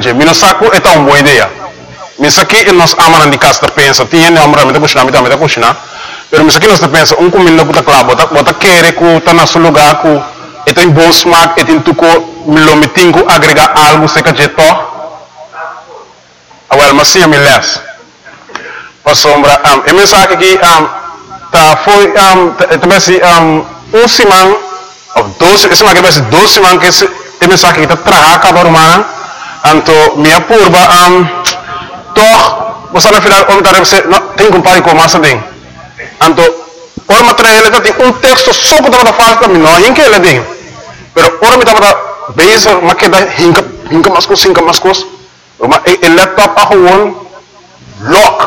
gente, me não saco é tão boa ideia. Me aqui nós amamos de casa pensa, tinha não para me tá cozinhar, pero me aqui nós pensa um comida que tá claro, bota querer que tá na seu lugar que é tem bom smack, é tem tuco, me lo metingo agregar algo se que jeito. Awal masih me les. Pasombra e me saco aqui tá foi também se simang of 12, esse que vai ser 12 simang que e me saco aqui tá traga para rumah, anto minha purba toh você na final o cara você tem que comparar com massa tem anto o material ele tem um texto só para falar para mim não é que ele tem pero ora me tava base mas que dá hinka mascos o laptop a gewoon lock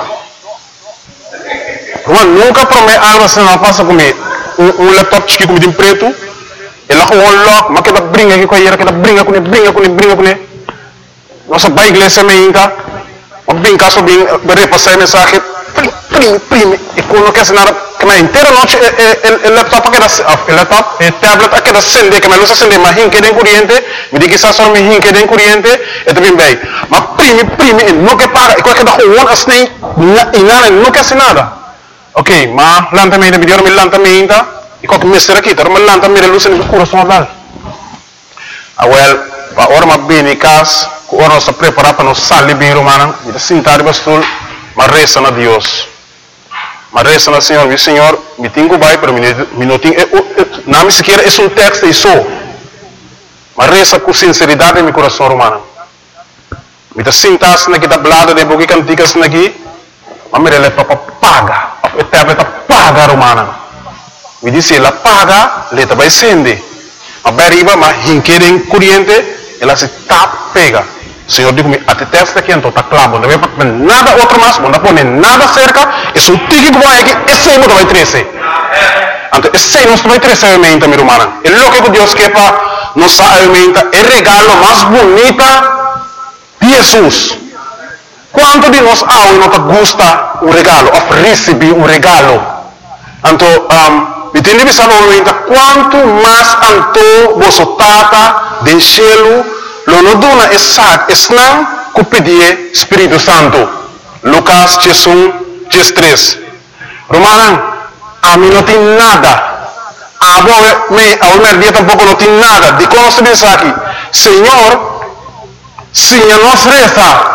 Juan nunca promete algo assim não passa comigo laptop chique como de preto ele a gewoon lock mas que dá brinca aqui com ele que dá brinca com nossa pai igreja me hinka bem caso bem repassar mensagem prime e quando quer assinar que na inteira noite o laptop que o laptop e tablet que acende que me luz acende mas hinque den corrente me diz que só me hinque den corrente e também bem mas prime não que paga e qual que dá um assim e nada não quer assinar ok mas lantamento me deu lantamento e qual que me será aqui tá mas lantamento luz no coração lá well ora mas bem em casa ora nós preparar para nós sair bem romana e sentar no stool mas reza na Deus mas reza na Senhor e Senhor me tenho vai para minutinho não me sequer é um texto isso mas reza com sinceridade em meu coração romana me sentar na que da blada de boca canticas na aqui mas me rele para paga a paga romana me disse ela paga leta vai sende mas beriba mas hinquerem corrente ela se pega Senhor digo-me, até testa aqui então está claro, não vai nada outro mais, não põe nada cerca, é um tique que vai aqui, esse aí não vai crescer. Então, esse aí não vai crescer aumenta, minha irmã. É o que Deus quer para nos aumenta, é o regalo mais bonito de Jesus. Quanto de nós não gosta o regalo, ou receber um regalo? Então, entende que aumenta, quanto mais anto você tata do cielo, lo no duna esat esnang ku pedir Espírito Santo. Lucas 3. Romanan, a mim não tem nada. A mulher dia tampoco não tem nada. De como se diz aqui, Senhor, Senhor nos reza.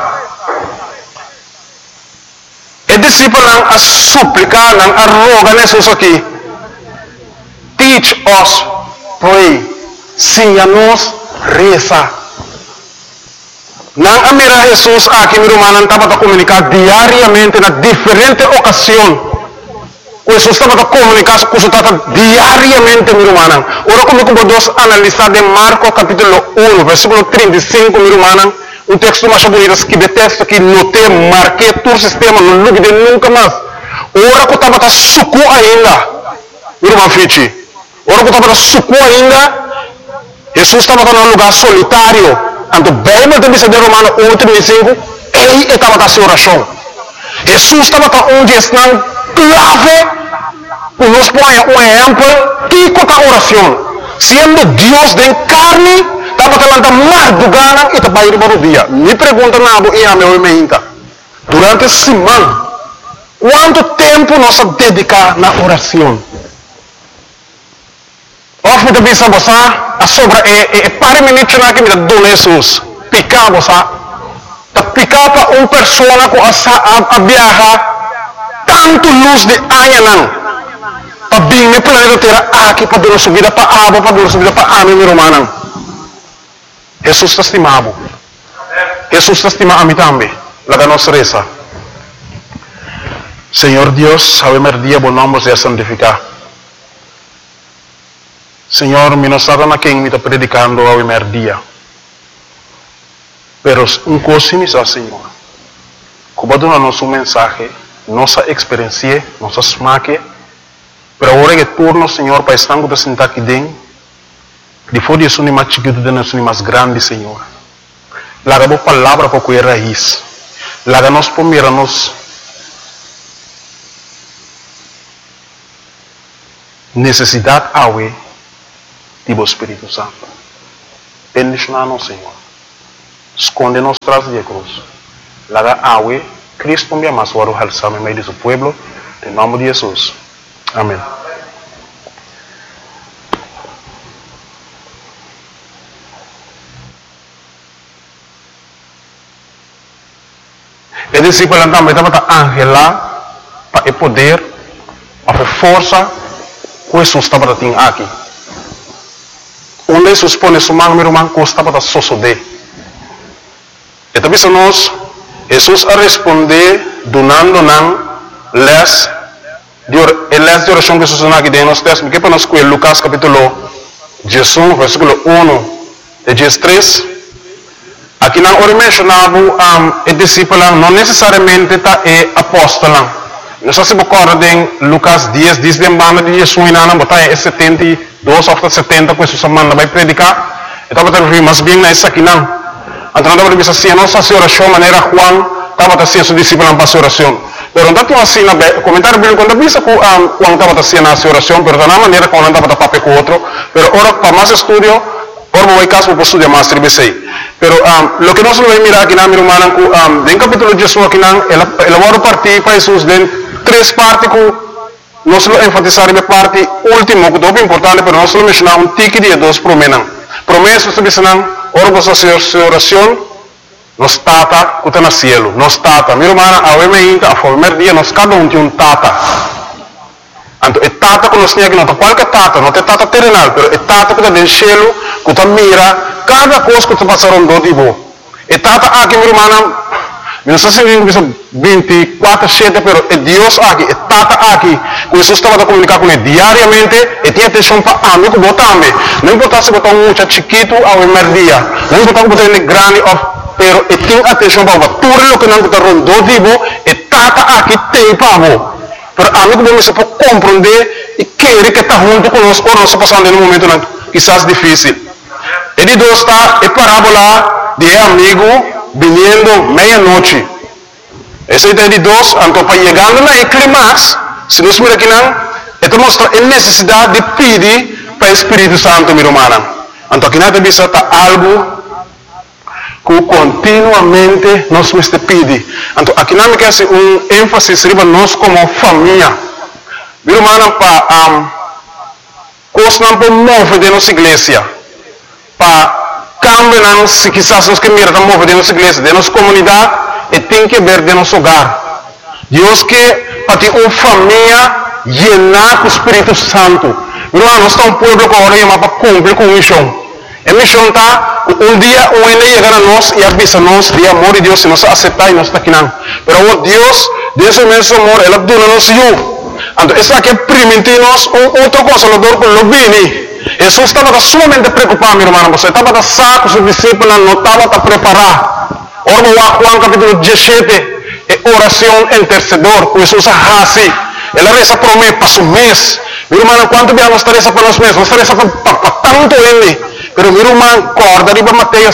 E discípulo a suplicar, a rogar Jesus aqui. Teach us, pray. Senhor nos reza. Não amira Jesus aqui, meu irmão, estava a comunicar diariamente na diferente ocasião. O Jesus estava a comunicar com o tata diariamente, meu irmão. Ora, como podemos analisar de Marcos capítulo 1, versículo 35, meu irmão, um texto mais bonito que detesto, que notei, marquei todo o sistema, não lugue de nunca mais. Ora, que estava a sucu ainda, meu irmão Fichi. Ora, que estava a sucu ainda, Jesus estava num lugar solitário. Então, bem, mas também se deu Romano 1:35, ele estava na sua oração. Jesus estava onde estão clave, nos põe um exemplo, que a oração. Sendo Deus de carne, estava falando mais do gana e estava indo para o dia. Me pergunta na e a meu irmão, durante a semana, quanto tempo nós dedicamos na oração? Of me também sabe a sobra para minutos na que me dá Jesus picar você tá picar para pessoa com a viajar tanto luz de anha não para bem me planeta terra aqui para dar subida para água para dar subida para ame meu irmão Jesus está estimado Jesus está estimado a mim também lá nossa reza Senhor Deus sabe merdia bom nome seja santificado Senhor, me não sabe na quem me está predicando ao primeiro dia. Pero coisa me diz, Senhor. Como dá nosso mensagem, nossa experiência, nossa smaque, pero agora que turno, Senhor, para estar com sentar aqui dentro, depois disso, nem mais chiquito, nem mais grande, Senhor. Laga a palavra para cuidar raiz. Laga nós primeiro nos necessidade awe. Tipo Espírito Santo. Bendicionar-nos, Senhor. esconde-nos tras de cruz. Laga awe, Cristo me amas o alzame en medio de su pueblo, en nombre de Jesús. Amén. E discípulo também estava Angela para o poder, a força que Jesus estava tendo aqui. Onde Jesus põe sua mão, meu irmão, que estava a sosodé. E também nós, Jesus a responder, donando les de oração que Jesus não aqui dentro, que para nós com Lucas capítulo 18, versículo 1 de 13. Aqui não ora mencionava o discípulo não necessariamente está apóstolo. Nós se recordem Lucas 10 diz bem banda de Jesus não botar 72 ou 70 com Jesus manda vai predicar. Então botar mas bem nessa aqui não. Então não deve ser assim nossa oração maneira Juan estava assim seu discípulo para sua oração. Pero não tá assim na comentário bíblico quando visa que Juan estava assim na sua oração, pero na maneira como não estava papel com outro. Pero ora para mais estudio, por voy caso para estudar mais tribesei. Pero lo que nosotros vamos a mirar aquí, mi hermano, en el capítulo de Jesús, aquí, el abogado partido para Jesús, de tres partes, nosotros enfatizar en la parte última, que es importante, pero nosotros mencionamos un tique de dos promesas. Promesas, que dicen, ahora vamos a hacer su oración, nos tata, que está en el cielo, nos tata. Mi hermana, a ver, a formar día, nos cada uno tiene un tata. Então, é tata que nós temos aqui, não está qualquer tata, não é tata terrenal, mas é tata que está no cielo, que está mira cada coisa que está passando do tipo. É tata aqui, minha irmã, não sei se é 24/7, mas é Deus aqui, é tata aqui, que Jesus estava a comunicar com ele diariamente, e tinha atenção para amigo que botar também. Não importa se botar um chiquito ao primeiro dia, não importa se botar um grande, mas ele tem atenção para tudo o que não está rondando, tipo, é tata aqui, tem para pero amigo vamos se pode compreender e querer que está junto conosco ou nós passando em um momento quizás difícil. Ele dois está é parábola de amigo vindo meia-noite. Essa ideia de dois, então para chegando na clímax, se nós mira aqui não, é mostra a necessidade de pedir para o Espírito Santo, minha irmã. Então aqui nada bisa está algo que continuamente nós nos pedimos. Então, aqui não quer ser ênfase para nós como família. Meu irmão, para coisa não pode mover de nossa igreja. Para cambiar, se quizás nós que mira mover de nossa igreja, de nossa comunidade, e tem que ver de nosso hogar. Deus que para ter uma família llena com o Espírito Santo. Meu irmão, nós estamos um povo que agora para cumprir com a missão. A missão está dia o ele llegar a nós e avisa-nos de amor de Deus se nós aceitar e nós está aqui não. Pero Deus, Deus é imenso amor, Ele abdula-nos eu. Então, essa aqui permite-nos outro consolador com o bem. Jesus estava sumamente preocupado, meu irmão. Você estava a saco, os discípulos não estavam a preparar. Ora, Juan capítulo 17, é oração intercedor, que Jesus hace. Ela reza por mim, para o mês. Meu irmão, quanto bem nós reza para os meses? Nós reza para tanto ele. Pero meu irmão, corda de Mateus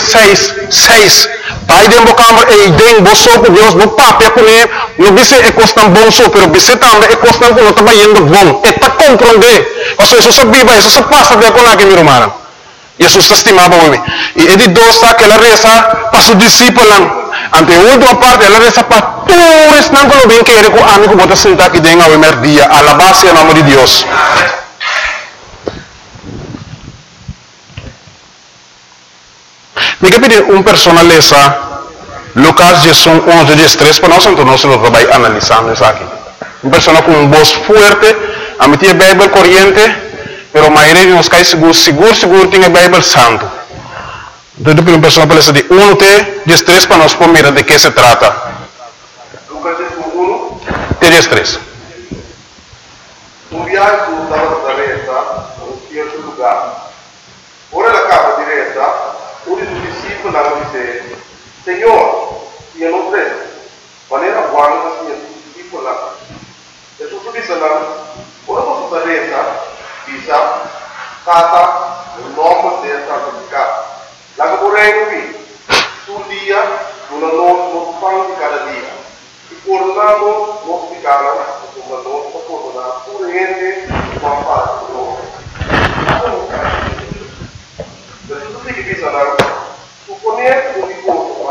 6. Pai de câmara e de bolso com Deus, no papel com ele, não disse é costan bom só, pero disse também é costan com não indo bom. É para compreender. Ou seja, Jesus sabia, Jesus passa de com aquele meu irmão. Jesus estimava o homem. E ele dosa que ela reza para os discípulos. Ante a última parte, ela reza para todos não que bem que ele com amigo bota sentar aqui dentro ao primeiro dia, a la base em nome de Deus. Me pedir uma personaleza, Lucas 11:13, para nós, então nós vamos analisando isso aqui. Uma pessoa com uma voz forte, a mim tinha Bíblia corrente, mas a maioria de nós cai seguro tem a Bíblia Santo. Então, uma pessoa para de 1:13 para nós poder de que se trata. Lucas 1, 13. viaggio dalla Nazareta a un certo lugar. Ora la capa diretta, uno dei suoi discepoli dice, Signore, io non credo, ma era buono la signora discepoli. E su disse, ora posso Nazareta, dice, Tata, un uomo deve santificare. La che vorrei qui, sul dia, una non fanno di cada dia. E coordinando, non spiegare, come non coordinare, pure niente, ma fare con loro. Per tutti che pensano, supponete un ricordo,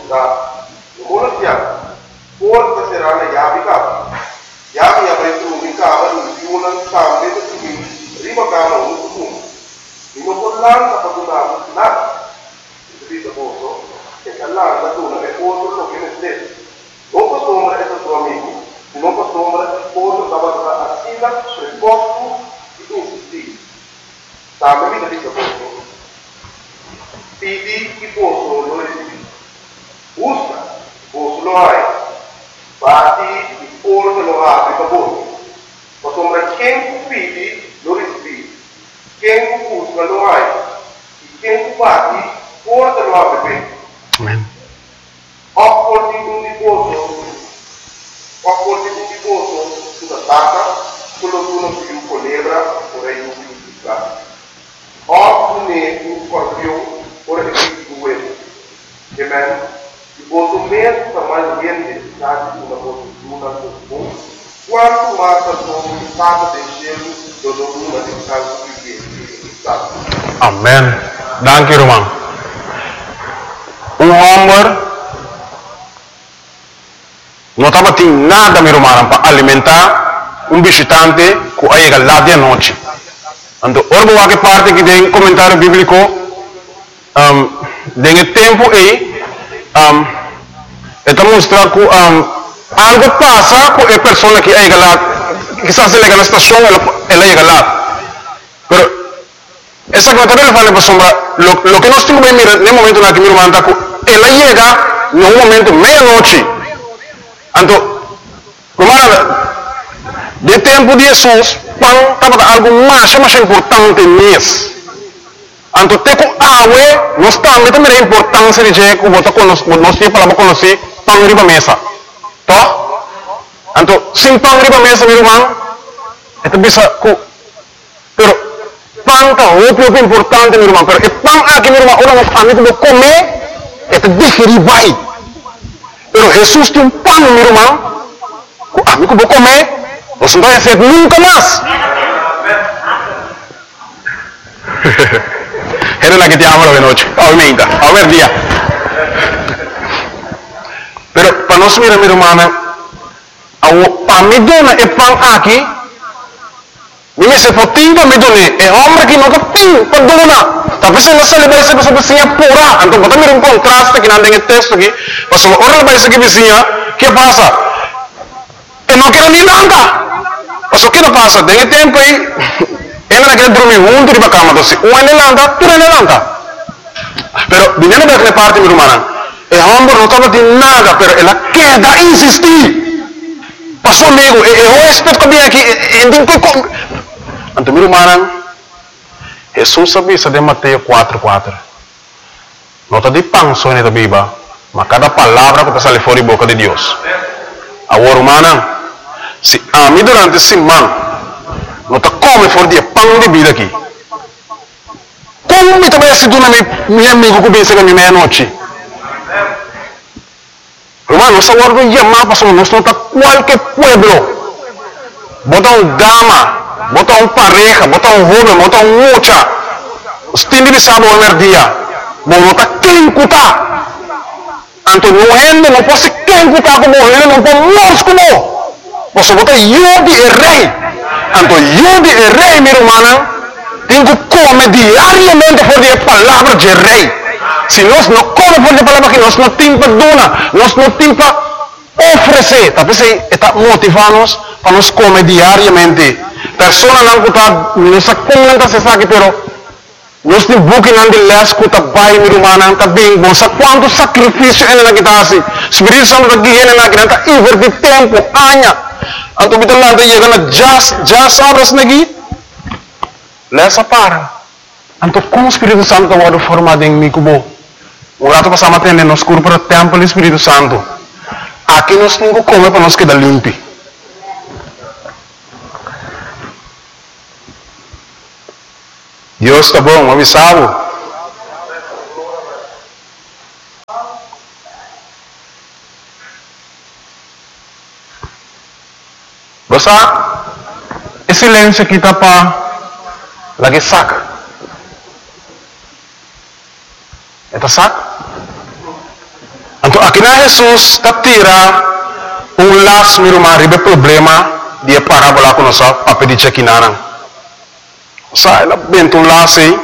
tá? No mundo de ano, porta será na yabi cá. Yabi abre tudo em cá, no juna, tá, dentro tudo, rima cá, no tudo. E no porlan, tá para nada. Isso é bom, é que lá, na tudo, é outro, não quer dizer. Não costuma essa tua amigo, não costuma outro trabalhar assina, preposto e insistir. Tá, mas me diz bom. Pedi e posso não receber. Usa, posso não há. Bate e porta não abre para bom. Costuma quem pede não recebe. Quem busca não há. E quem bate, porta não abre bem. Amém. Opporti un tifoso sulla tata, quello che uno più colebra, vorrei un più piccato. Oppure un scorpione, vorrei più due. Amen. Il voto meno sta mai niente, stati una posizione al buon. Quanto massa sono il stato del cielo, dove una di caso più piccato. Amen. Danke, Roman. Un homer não estava tendo nada me romano para alimentar um visitante que aí lá de noite. Então, orgo que parte que tem comentário bíblico, tem tempo aí, mostra que algo passa com a pessoa que aí lá, que está se liga na estação, ela chega lá. Mas essa coisa ele fala para sombra, lo que nós temos que mirar no momento na que me romano ela chega no momento meia-noite. Então, de tempo de Jesus, quando estava algo mais importante mesmo. Então, tem que água, nós também a importância de que nós temos para conhecer pão riba mesa. Tá? Então, sem pão riba mesa, meu irmão, é bisa que, pero pão é o importante, meu irmão. Pero o pão aqui, meu irmão, olha, a mim que comer, é digerir vai. Pero Jesus tem um pão, meu irmão. A mim que vou comer, você não vai ser nunca mais. Era la que te amo de noche, obviamente, a ver día. Pero para nós mirar, meu irmão, para mim dona é pão aqui. Mimi se potinga me dona é homem que nunca tem para dona. Talvez ela se leva essa pessoa vizinha pura. Então, quando mira contraste que não tem texto aqui, mas ora vai ser que vizinha, que passa? E não quero nem nada. Mas o que não passa? Tem tempo aí, ela não quer dormir junto de cama, então um ele lanta, tu ele lanta. Pero, dinheiro daquela parte, meu irmão, é homem não estava de nada, pero ela quer insistir. Passou amigo, eu respeito que vem aqui, então, meu irmão, Jesus sabia de Mateus 4:4. Não está de pão só na Bíblia, mas cada palavra que está saindo fora da boca de Deus. Agora, irmã, se a mim durante esse ano, não está come fora de pão de vida aqui. Como me também se dona meu amigo que vem ser meia-noite? Irmão, nós agora vamos chamar para nós não está qualquer pueblo. Botar dama. Botar pareja, botar jovem, botar mocha. Os tem de saber o dia. Botar quem cuta. Então não pode quem cuta como ele, não pode nós como. Você botar eu de rei. Então eu de rei, meu irmão, tem que comer diariamente por a palavra de rei. Se nós não comemos por a palavra que nós não temos para donar, nós não temos para oferecer. Talvez está motivando-nos para nós comer diariamente. Persona não está, não sabe como não se sabe, pero nós temos buque não de les que está bem, meu irmão, está bem bom. Sabe quanto sacrifício ele não está assim? Espírito Santo está guiando ele não está invertir tempo, anos. Então, kita lá chega na já sabes aqui, lesa para. Então, como o Espírito Santo está formado em mim, como o rato passamos a ter nos corpos templo do Espírito Santo. Aqui nós temos que comer para nós quedar limpo. Deus está bom, avisado. Basta, esse silêncio aqui está para lagi saca. Está saca? Então, aqui na Jesus está tira las miruma ribe problema dia parábola com nossa papel de chequinana. Sa ela bento las aí.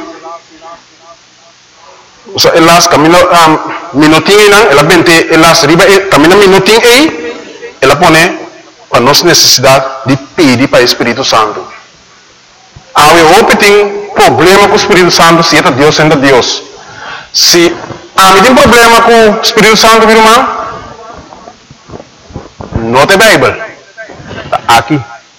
Sa elas camino minutinho não, ela bente elas ribe camino minutinho aí, ela põe a nossa necessidade de pedir para o Espírito Santo. Eu hope tem problema com o Espírito Santo se é Deus sendo Deus. Se me tem problema com o Espírito Santo, meu irmão, não tem Bíblia. Está aqui.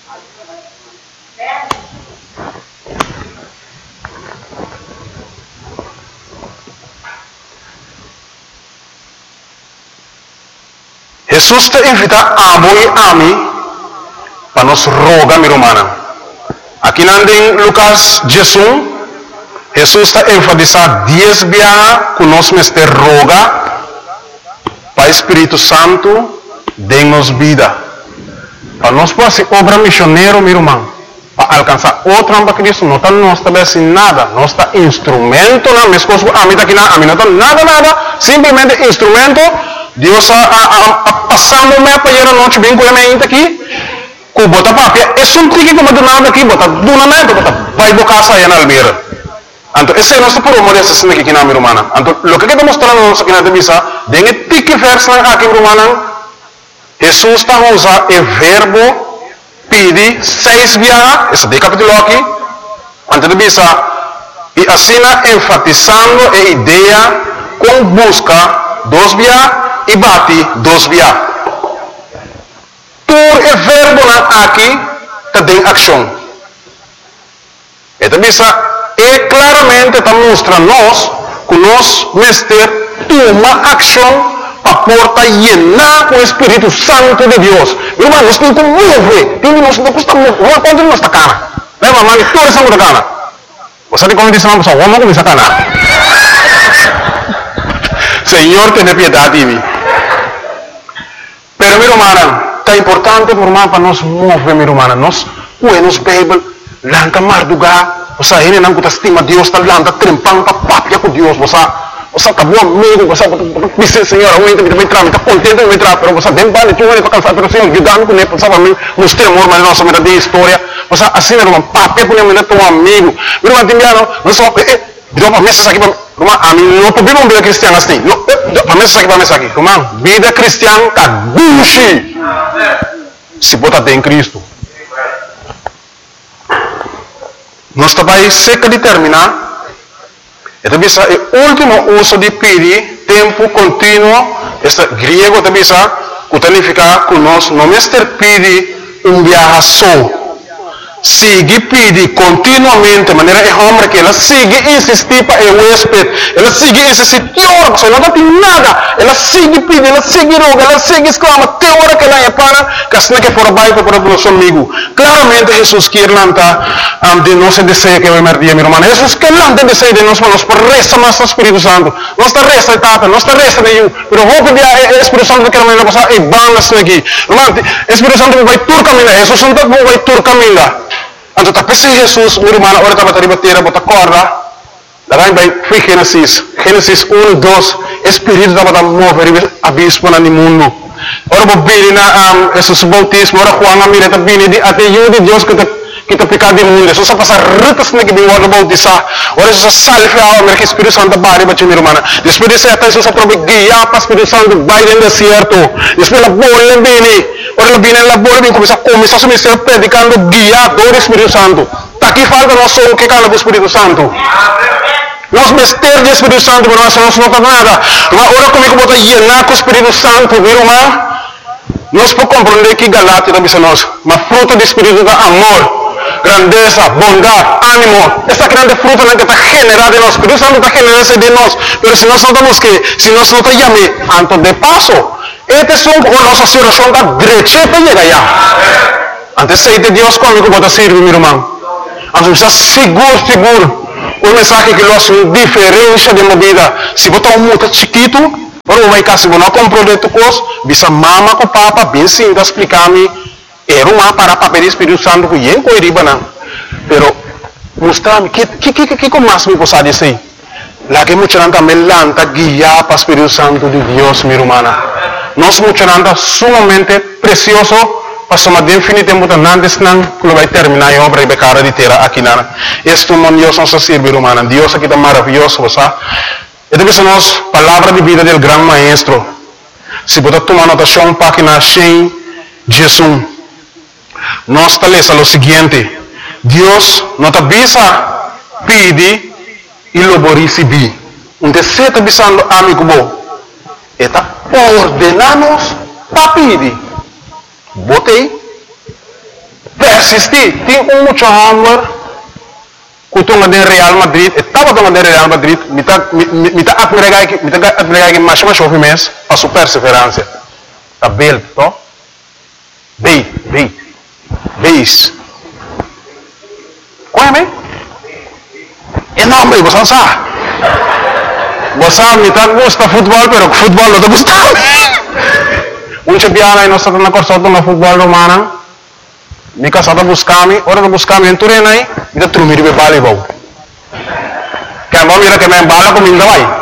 Jesus te invita a e a mim para nos rogar, meu irmão. Aqui em Lucas 16, Jesus está enfatizando 10 viagens que nós mestre roga para o Espírito Santo dê-nos vida. Para nós fazer obra missionária, meu irmão, para alcançar outra para Cristo, não está nós também sem nada, nós está instrumento, não, minhas coisas, a mim não está nada, simplesmente instrumento. Deus passando me para ir a noite bem com a minha aqui, com bota papia, é só um tique que me dá nada aqui, bota dunamento, bota vai bocar saia na almeira. Então, esse é nosso problema dessa cena aqui na minha irmã. Então, o que está mostrando nós aqui na divisa, dengue tique verso aqui minha irmã, Jesus está usando o verbo pedir 6 viagens, esse de capítulo aqui, antes de divisa, e assim enfatizando a ideia com busca 2 viagens e bate 2 viagens. Por o verbo aqui, tem ação. Então, e claramente está mostrando nós que nós mestre toma ação para porta llenar com o Espírito Santo de Deus. Meu irmão, nós temos que mover. Nós não custa mover. Quanto nós está cana? Lembra, mãe, toda essa muda cana. Você tem como dizer uma pessoa, vamos começar a cana. Senhor, tenha piedade de mim. Pero, meu irmão, está importante, meu irmão, para nós mover, meu irmão. Nós, nos Bíblia, lanca mardugar. Você ainda não estima Deus, está lá, está trempando, está papia com Deus. Você está bom amigo, você diz, Senhor, eu ainda me entrar, está contente de me entrar, mas você tem vale, tu vai para cansar, mas Senhor, ajudando com ele, sabe, nos temor, mas nossa vida de história. Você assim, meu irmão, papia com ele, teu amigo. Meu irmão, tem viado, não só, deu uma mesa aqui, irmão, a mim não pode uma vida cristiana assim. Para mesa aqui, irmão, vida cristiana, está buchi. Se bota em Cristo. Nós também seca de terminar. Então, o último uso de pedir, tempo contínuo, este grego também que significa que nós não mestre pedir viaje só. Sigue pedir continuamente, de maneira é homem que ela sigue insistir para o huésped, ela sigue insistir, você não tem nada, ela sigue pedir, ela sigue roga, ela sigue exclama, até a hora que ela é para, que assim que for baixo para o nosso amigo. Claramente Jesus quer lançar de nosso desejo que vai merdir, meu irmão. Jesus quer lançar desejo de nós, mas por resta nosso Espírito Santo, nossa resta etapa, nossa resta de eu, pero vou pedir o Espírito Santo que ela vai passar e banda aqui. Irmão, o Espírito Santo vai tur caminhar, Jesus Santo vai tur caminhar. Então, tapi si Jesus, meu irmão, agora estava a bater, bota corda. Daí vai Gênesis 1, 2, Espírito estava a mover abismo no mundo. Ora, vou vir na Jesus bautismo, ora, Juan a mira, também, até eu de Deus que te pecado do mundo. Jesus passa ritas na que de ora bautizar. Ora, Jesus salve a alma, que Espírito Santo bari, bate, meu irmão. Depois disso, até Jesus aprove guiar para o Espírito Santo, vai no deserto. Depois, a bola vem. Ora, ela vem na bola, começa a se ministrar predicando, guiado do Espírito Santo. Aqui falta nós somos que cala do Espírito Santo. Nós mestres do Espírito Santo, mas nós não faz nada. Ora, como é que pode llenar com o Espírito Santo, meu irmão? Nós podemos compreender que Galatia também nós, mas fruto do Espírito da amor, grandeza, bondade, ânimo. Essa grande fruta que está generada em nós. O Espírito Santo está generando de nós. Mas se nós não estamos se nós não estamos chamando, antes de passo, este é a nossa situação da direita para chegar lá. Antes de Deus, como que pode servir, meu irmão? Antes de estar seguro. Um mensagem que nós temos diferença de movida. Se você está muito chiquito, você vai cá, se você não compreende tu coisa, bisa mama com papa, bem sim, explicar-me. Era uma para papel Espírito Santo que ia correr, não. Pero mostrar-me que mais me possa dizer. La que mucha nanta melanta guía para Espíritu Santo de Dios, mi hermana. Nos mucha nanta sumamente precioso, para somar de infinito muita nantes nan, que vai terminar a obra de cara de terra aqui nana. Este mundo Dios nos sirve, hermana. Dios aqui está maravilhoso, sabe? E depois nós, palavra de vida do grande maestro. Se você tomar anotação, página 100, Jesus. Nós está lendo o seguinte: Deus não está bisa pede e logo receber. Você está bisando amigo bom. Está ordenando para pedir. Botei. Persistir. Tem muito amor. Kutunga de Real Madrid, estava tomando de Real Madrid, me está admirando que mais chove mês, a sua perseverança. Está bem, tó? Beis. Qual é, me? É nome, você não sabe. Você me está gosta de futebol, mas futebol não está gostando. Champion, nós estamos na corsa do futebol romano. Mika sada buscami, ora da buscami en turenai, ida trumiri be bali bau. Kaya mira que me bala com minda vai.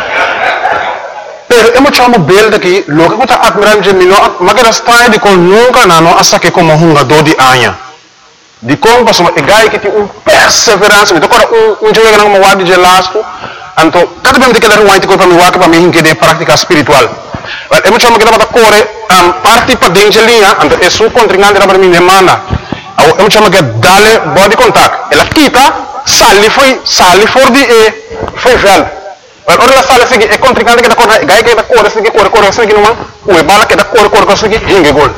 Pero emo chamo bel daqui, logo que tá admirando de mim, mas que está de com nunca não, hasta que como hunga do de anha. De como passou e gai que tem perseverança, então agora jogo que não me wadi de lasco, então cada vez que der um para me waka para mim que de prática espiritual. Emo chamo que dá para correr parte para dentro linha, então é sua contrincante para mim demanda. Emo chamo que dale body contact. Ela quita, sali for de foi velho. Ora ela sale assim, é contrincante que dá correr, gai que dá correr assim que não, o bala que dá correr assim que hinge gol.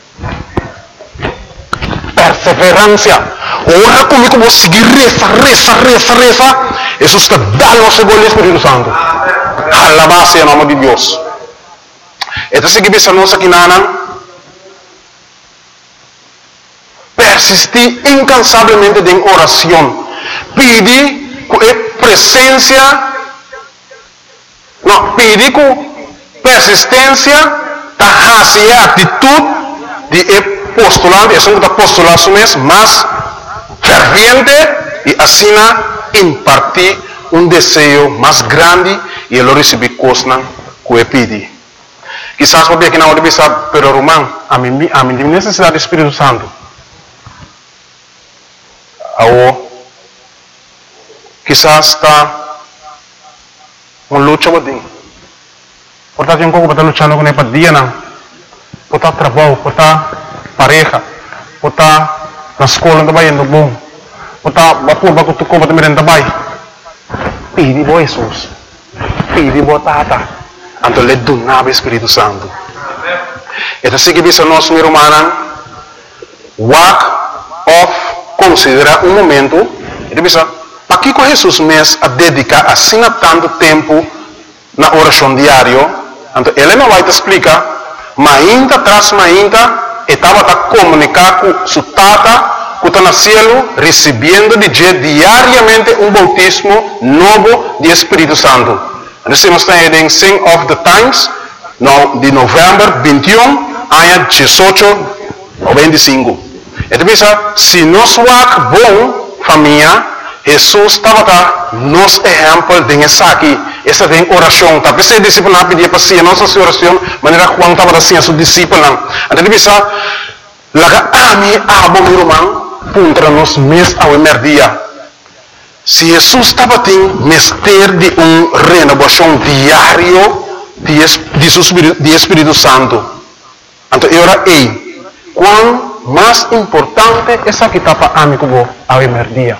Perseverança. Ora comigo vou seguir reza. Jesus está dando o seu gol Espírito Santo. Alabado em nome de Deus. Então, se você não aqui persistir incansavelmente em oração, pedir com presença, pedir com persistência, a atitude de postulante, é um postulado mesmo, mas ferviente e assim impartir um desejo mais grande e ele receber coisas que pedir. Quizás porque aqui na hora de pensar, pero Román, a mim tem necessidade do Espírito Santo. Quizás está uma luta com ele. Portanto, tem como estar lutando com ele para dia, não. Por estar trabalho, por estar pareja, por estar na escola também indo bom, por estar bapur com tu como também também. Pedi bo Jesus, pedi bo Tata. Então, ele donava o Espírito Santo. Então, se você não é humano, walk off, considera um momento, ele diz, para que Jesus mesmo a dedicar assim tanto tempo na oração diária? Então, ele não vai te explicar, mas ainda traz estava a comunicar com sua tata, que está no céu, recebendo diariamente um bautismo novo de Espírito Santo. Nós estamos em Sing of the Times, de novembro 21, a 18 ou 25. Então, se nós somos bom família, Jesus estava nos exemplo de aqui. Essa tem oração. Tapi se discípulo pedir para si, nossa oração, maneira Juan estava assim a sua discípulo. Então, laga ami abo meu irmão, contra nós mês ao merdia. Se Jesus estava tendo mestre de renovação diário de Espírito Santo, então eu era quão mais importante essa que estava amigo ao merdia.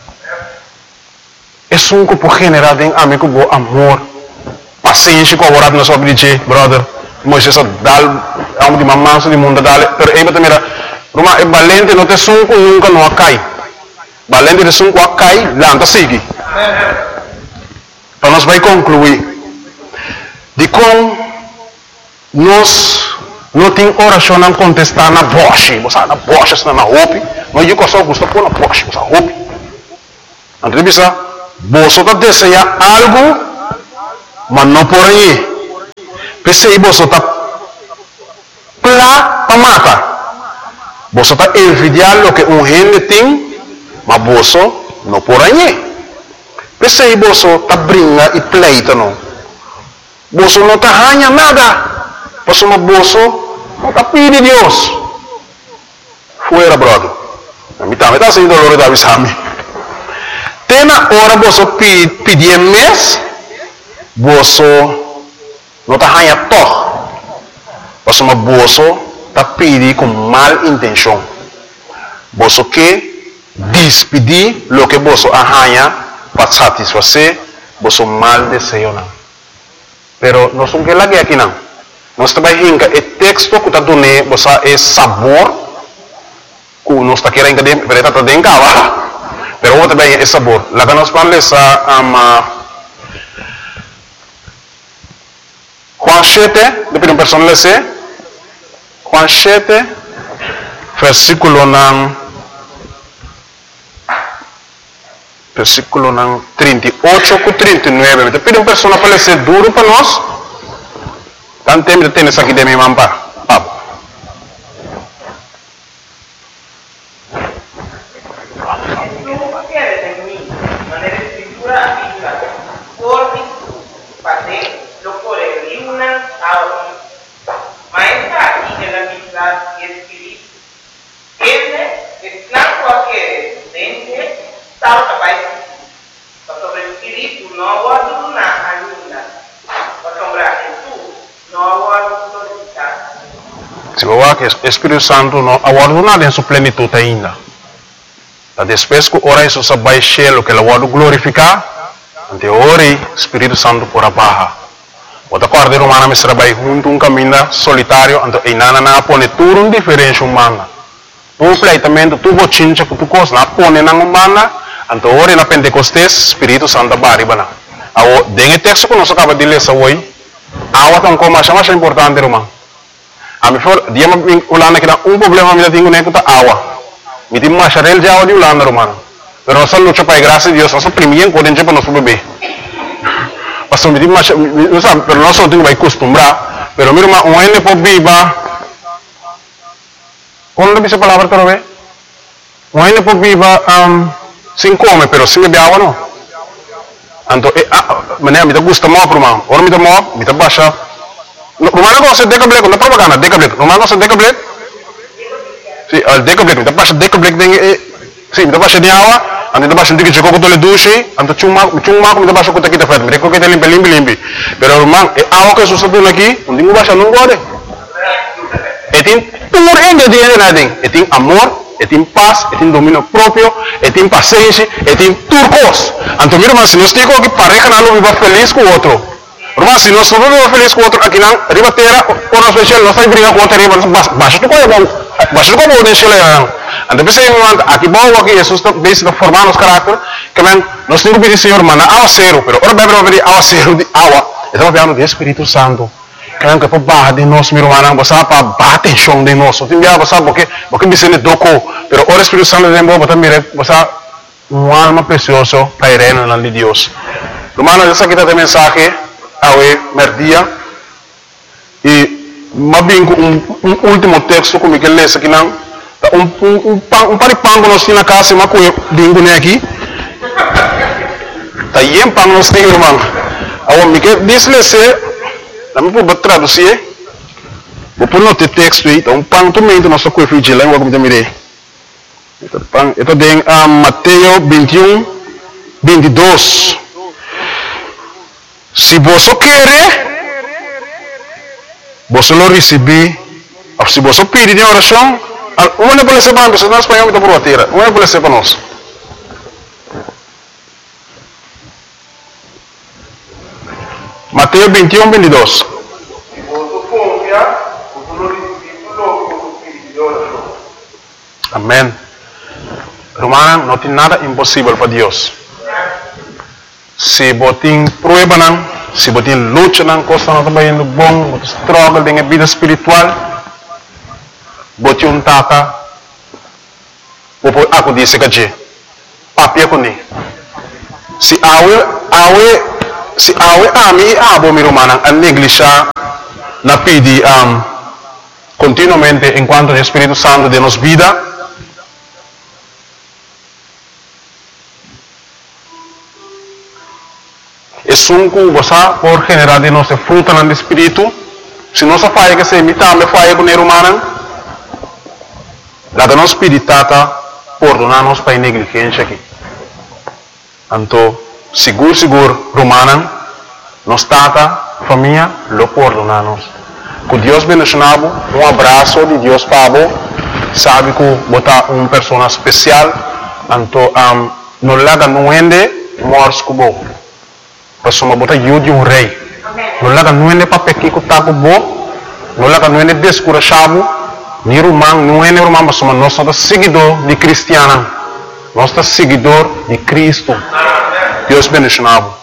É um que por generar em amigo amor, paciência com a hora na sua vida, brother. Moisés dá de mamãe do mundo dale, pero aí também Roma é valente, não tem sunco nunca não cai. Valente de sunco cai, lanta sigue. Então nós vai concluir de como nós não tem oração não contestar na voz, você na voz está na roupa, mas eu só gosto pôr na voz, você roupa. Entrevista, você está desejando algo, mas não por aí. Pensei você está plá para matar. Você está envidiando o que gente tem, mas você não por aí. Pensei, boso, tá brinca e pleita, não. Boso não tá ranha nada. Boso não tá pedindo Deus. Fuera, brother. A mim também tá sem dolor da visame. Tem na hora boso pedir mês, boso não tá ranha toh. Boso não boso tá pedindo com mal intenção. Boso que despedir lo que boso arranha para satisfazer boso mal desejo não. Pero nós não quer lagar aqui não. Nós também hinca o texto que está dando boso é sabor que nós está querendo que vereta está dentro cava. Pero outro também é sabor. Lá que nós vamos ler Juan 7, depois uma pessoa lê Juan 7, versículo 38 com 39. Te pido uma pessoa para ler duro para nós. Tanto tempo tem isso aqui de minha mampa. Se você que o Espírito Santo não aguarda em sua plenitude ainda. Depois que ora isso se vai cheio que ele vai glorificar, ante ora o Espírito Santo por abaixo. Outra coisa romana me será vai junto um caminho solitário, ante e nana pone tudo um diferente humana. Tu pleitamento tu bochincha que tu coisa na pone na humana, ante ora na Pentecostes Espírito Santo baribana. Awo dengue texto que nós acaba de ler hoje, awa tão como mais importante romano. A mim for dia me ulana que um problema me tenho nem que tá awa. Me tem mais charel já o de ulana romano. Pero nós luta para a graça de Deus, nós primeiro podemos para nosso bebê. Pastor me tem mais, não sabe, pero nós não temos que acostumbrar. Pero mira um ene por viva. Quando dice palavra para ver? Um ene por viva sem comer, pero sem beber água não. Então, mané me gusta muito romano. Ora me tá baixa. Romano não se deca black, não propaganda, deca black. Romano não se deca black. Sim, al deca black, me tá baixa deca black tem, sim, me tá baixa de água, ante tá baixa de que chegou com tole duche, ante chuma me tá baixa com aqui tá feito, me reco que tá limpi. Pero romano, água que susta tudo aqui, não tem baixa não gode. E tem tudo ingrediente nada, e tem amor, e tem paz, e tem domínio próprio, e tem paciência, e tem turcos. Então, mira, mas se nós temos que pareja não viva feliz com o outro. Mas se nós não vivemos feliz com o outro, aqui não, riba terra, ou nós fechamos, nós estamos brigando com o outro, riba, baixa tu coisa bom, baixa tu coisa bom, deixa ele aí. Então, pensei, aqui bom, aqui, Jesus está formando os caráteres, que nós temos que pedir, Senhor, manda água zero, pero ora bem, vamos pedir água zero de água, estamos falando do Espírito Santo. Que para barra de nós, meu irmão, você para bater chão de nós. Tem dia você porque me sente doco, pero o Espírito Santo de Deus, você alma preciosa para ir no nome de Deus. Irmão, essa aqui tem mensagem ao merdia e mabingo último texto como que lê aqui não, paripango nós na casa, mas com bingo né aqui. Tá aí pang nós tem, irmão. Ao me que diz Nami po ba traduzir? Vou pôr no texto aí, então pang também do nosso coelho de língua como também. Ito din Mateo 21, 22. Si você quer, você lo receber. Se você pedir em oração, uma pode ser para nós, nós espanhol está por a terra. Uma pode ser para nós. Mateo 21, 22. Amém. Romana, não tem nada impossível para Deus. Se você tem prueba, se você tem luta, coisa não está indo bom, você struggle em vida espiritual, você um tata, aku disse que papi aku ni. Se ami abo mi romana a negligenciar na pedi continuamente enquanto o Espírito Santo de nos vida. sunku gosa por generar de nossa fruta no espírito. Se nossa faia que se imita me faia com o humano, lá que nosso espírito tata perdonar nos para negligência aqui. Então, seguro romano, nos tata família lo perdonar nos. Que Deus bendicionado, abraço de Deus para você. Sabe que botar uma pessoa especial, então não laga não ende morres com você. Pessoa botar de um rei. Não laga não ende para pequeno que tá com você. Não laga não ende descurachado. Ni romano, não ende romano, mas nós somos seguidor de cristiano. Nós somos seguidor de Cristo. Deus bendicionado.